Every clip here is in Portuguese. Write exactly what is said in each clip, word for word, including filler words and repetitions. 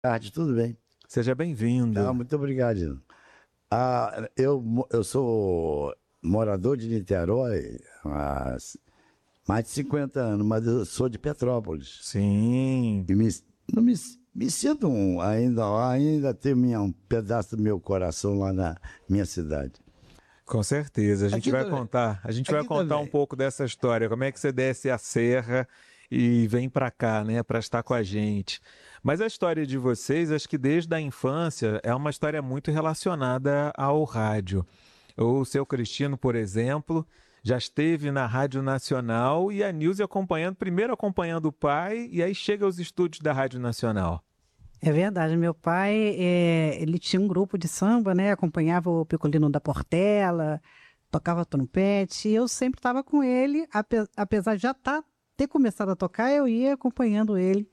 Tarde, tudo bem? Seja Ah, bem-vindo. muito obrigado. Ah, eu, mo- eu sou morador de Niterói há mais de cinquenta anos, mas eu sou de Petrópolis. Sim, E me, não me, me sinto um, ainda lá, ainda tenho minha, um pedaço do meu coração lá na minha cidade. com certeza. A gente Aqui vai também. contar, a gente vai Aqui contar um também. pouco dessa história, como é que você desce a serra e vem para cá, né, para estar com a gente. Mas a história de vocês, acho que desde a infância, é uma história muito relacionada ao rádio. O seu Cristino, por exemplo, já esteve na Rádio Nacional e a Nilce acompanhando, primeiro acompanhando o pai e aí chega aos estúdios da Rádio Nacional. É verdade, meu pai, eh, ele tinha um grupo de samba, né? Acompanhava o Picolino da Portela, tocava trompete, e eu sempre estava com ele, ape- apesar de já tá, ter começado a tocar, eu ia acompanhando ele.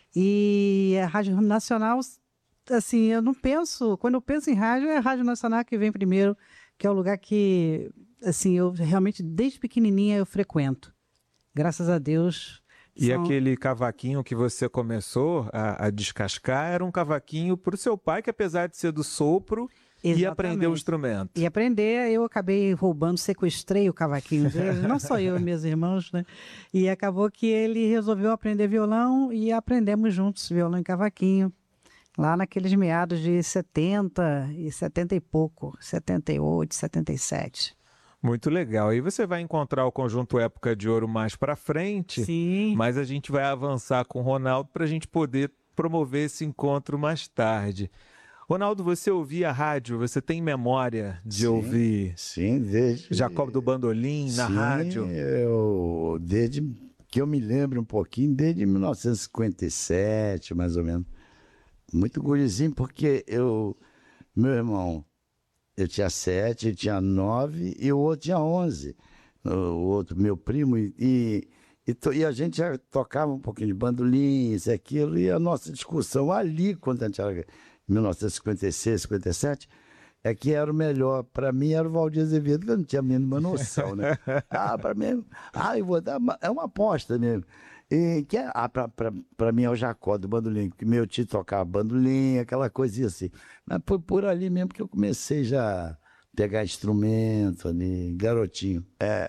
E a Rádio Nacional, assim, eu não penso, quando eu penso em rádio, é a Rádio Nacional que vem primeiro, que é o lugar que, assim, eu realmente, desde pequenininha, eu frequento. Graças a Deus, E são. aquele cavaquinho que você começou a, a descascar era um cavaquinho para o seu pai, que apesar de ser do sopro, ia aprender o Exatamente. instrumento. E aprender, eu acabei roubando, sequestrei o cavaquinho dele, não só eu e meus irmãos, né? E acabou que ele resolveu aprender violão e aprendemos juntos violão e cavaquinho, lá naqueles meados de setenta e setenta e pouco, setenta e oito, setenta e sete. Muito legal. E você vai encontrar o conjunto Época de Ouro mais para frente, Sim, mas a gente vai avançar com o Ronaldo para a gente poder promover esse encontro mais tarde. Ronaldo, você ouvia rádio? Você tem memória de Sim, ouvir sim, Jacob do desde. Bandolim na Sim, rádio? eu, desde que eu me lembro um pouquinho, desde mil novecentos e cinquenta e sete, mais ou menos. Muito gurizinho, porque eu, meu irmão, eu tinha sete, ele tinha nove e o outro tinha onze. O outro, meu primo, e, e, e, to- e a gente já tocava um pouquinho de bandolim, isso e aquilo, e a nossa discussão ali, quando a gente era em mil novecentos e cinquenta e seis, cinquenta e sete, é que era o melhor. Para mim era o Valdir Azevedo, que eu não tinha a mínima noção, né? Ah, para mim, ah, eu vou dar uma, é uma aposta mesmo. E que é, ah, para mim é o Jacó do bandolim, porque meu tio tocava bandolim, aquela coisinha assim. Mas foi por ali mesmo que eu comecei já a pegar instrumento ali, garotinho. É.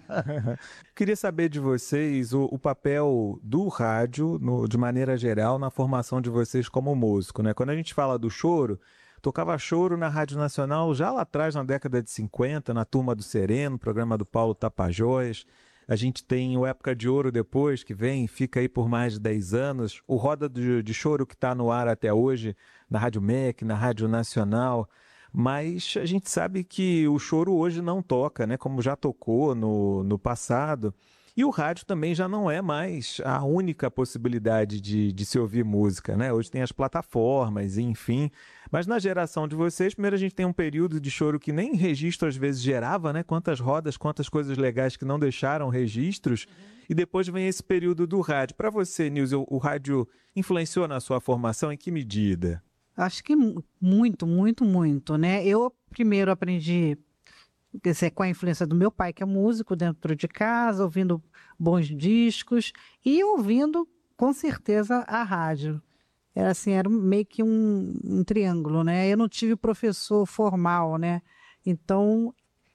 Queria saber de vocês o, o papel do rádio, no- de maneira geral, na formação de vocês como músico, né? Quando a gente fala do choro, tocava choro na Rádio Nacional já lá atrás, na década de cinquenta, na Turma do Sereno, programa do Paulo Tapajós. A gente tem o Época de Ouro depois, que vem, fica aí por mais de dez anos. O Roda de, de Choro, que está no ar até hoje, na Rádio M E C, na Rádio Nacional. Mas a gente sabe que o choro hoje não toca, né? Como já tocou no, no passado. E o rádio também já não é mais a única possibilidade de, de se ouvir música, né? Hoje tem as plataformas, enfim. Mas na geração de vocês, primeiro a gente tem um período de choro que nem registro às vezes gerava, né? Quantas rodas, quantas coisas legais que não deixaram registros. E depois vem esse período do rádio. Para você, Nilce, o, o rádio influenciou na sua formação? Em que medida? acho que mu- muito, muito, muito, né? Eu primeiro aprendi, quer dizer, com a influência do meu pai, que é músico, dentro de casa, ouvindo bons discos e ouvindo, com certeza, a rádio. Era assim, era meio que um, um triângulo, né? Eu não tive professor formal, né? Então,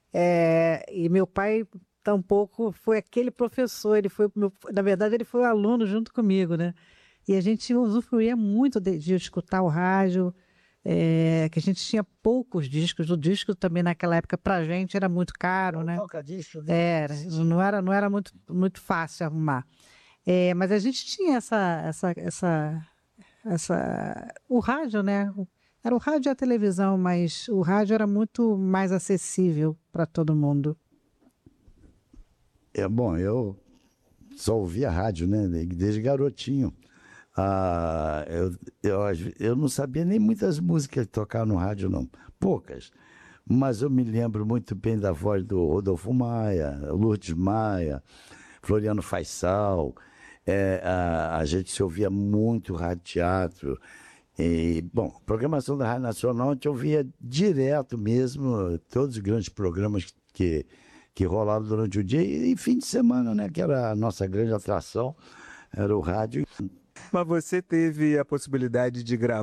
é, e meu pai tampouco foi aquele professor, ele foi, meu- na verdade, ele foi um aluno junto comigo, né? E a gente usufruía muito de, de escutar o rádio, é, que a gente tinha poucos discos. O disco também naquela época para a gente era muito caro, né? Toca disso, né? Era, não era, não era muito, muito fácil arrumar. É, mas a gente tinha essa, essa, essa, essa, o rádio, né? Era o rádio e a televisão, mas o rádio era muito mais acessível para todo mundo. É bom, eu só ouvia rádio, né? Desde garotinho. Ah, eu, eu, às ve- eu não sabia nem muitas músicas que tocavam no rádio, não. Poucas. Mas eu me lembro muito bem da voz do Rodolfo Maia, Lourdes Maia, Floriano Faisal. É, a, a gente se ouvia muito rádio teatro. E, bom, programação da Rádio Nacional a gente ouvia direto mesmo, todos os grandes programas que, que rolavam durante o dia e, e fim de semana, né? Que era a nossa grande atração, era o rádio. Mas você teve a possibilidade de gravar